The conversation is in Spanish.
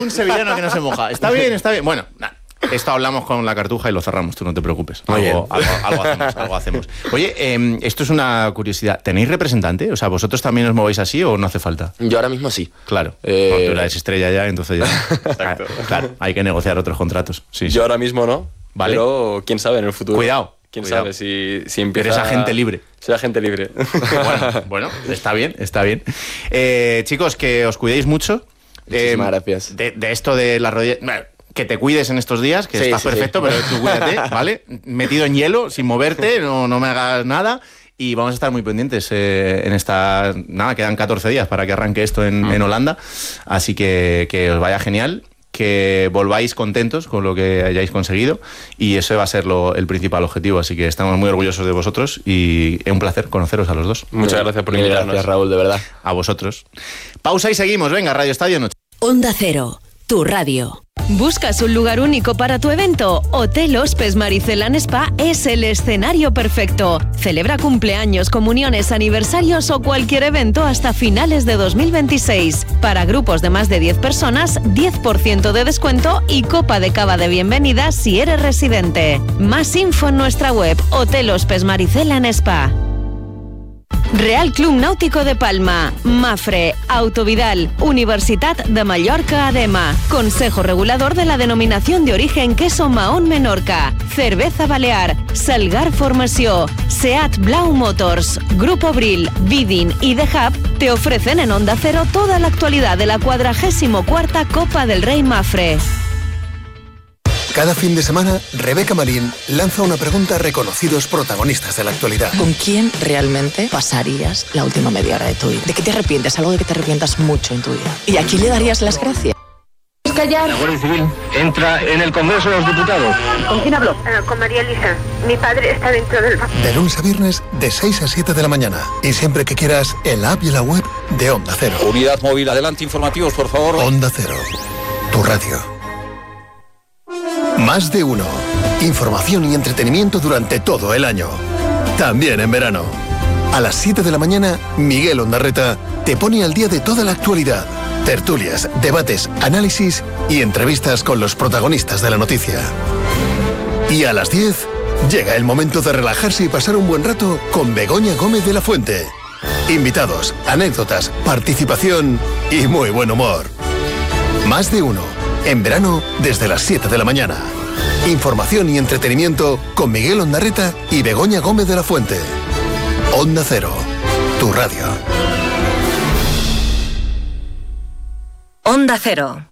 Un sevillano que no se moja. Está bien, está bien. Bueno, esto hablamos con la Cartuja y lo cerramos, tú no te preocupes. Algo hacemos. Oye, esto es una curiosidad. ¿Tenéis representante? O sea, ¿vosotros también os movéis así o no hace falta? Yo ahora mismo sí. Claro. Porque tú eres estrella ya, entonces ya. Exacto. Claro, hay que negociar otros contratos. Sí, Yo ahora mismo no. Vale. Pero quién sabe en el futuro. Cuidado. ¿Quién sabe si empieza... Eres agente libre. Soy agente libre. Bueno, está bien, está bien. Chicos, que os cuidéis mucho. Muchísimas gracias. De esto de la rodilla... Que te cuides en estos días, que estás perfecto, pero tú cuídate, ¿vale? Metido en hielo, sin moverte, no me hagas nada. Y vamos a estar muy pendientes en esta... Nada, quedan 14 días para que arranque esto en Holanda. Así que os vaya genial, que volváis contentos con lo que hayáis conseguido. Y ese va a ser el principal objetivo. Así que estamos muy orgullosos de vosotros y es un placer conoceros a los dos. Muchas gracias por invitarnos. Gracias, Raúl, de verdad. A vosotros. Pausa y seguimos. Venga, Radio Estadio Noche. Onda Cero, tu radio. ¿Buscas un lugar único para tu evento? Hotel Hospes Maricelan Spa es el escenario perfecto. Celebra cumpleaños, comuniones, aniversarios o cualquier evento hasta finales de 2026. Para grupos de más de 10 personas, 10% de descuento y copa de cava de bienvenida si eres residente. Más info en nuestra web, Hotel Hospes Maricelan Spa. Real Club Náutico de Palma, Mafre, Autovidal, Universitat de Mallorca ADEMA, Consejo Regulador de la Denominación de Origen Queso Mahón Menorca, Cerveza Balear, Salgar Formació, Seat Blau Motors, Grupo Bril, Vidin y The Hub te ofrecen en Onda Cero toda la actualidad de la 44ª Copa del Rey Mafre. Cada fin de semana, Rebeca Marín lanza una pregunta a reconocidos protagonistas de la actualidad. ¿Con quién realmente pasarías la última media hora de tu vida? ¿De qué te arrepientes? Algo de que te arrepientas mucho en tu vida. ¿Y a quién le darías las gracias? La Guardia Civil entra en el Congreso de los Diputados. ¿Con quién hablo? Con María Elisa. Mi padre está dentro del... De lunes a viernes, de 6 a 7 de la mañana. Y siempre que quieras, en la app y en la web de Onda Cero. Unidad móvil, adelante, informativos, por favor. Onda Cero, tu radio. Más de uno. Información y entretenimiento durante todo el año. También en verano. A las 7 de la mañana, Miguel Ondarreta te pone al día de toda la actualidad. Tertulias, debates, análisis y entrevistas con los protagonistas de la noticia. Y a las 10, llega el momento de relajarse y pasar un buen rato con Begoña Gómez de la Fuente. Invitados, anécdotas, participación y muy buen humor. Más de uno. En verano, desde las 7 de la mañana. Información y entretenimiento con Miguel Ondarreta y Begoña Gómez de la Fuente. Onda Cero, tu radio. Onda Cero.